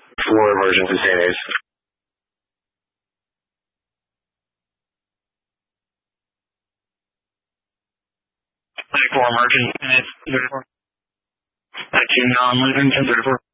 4 versions of Saints. 34 emergent units, 34. 2 non-Lutheran, 1034.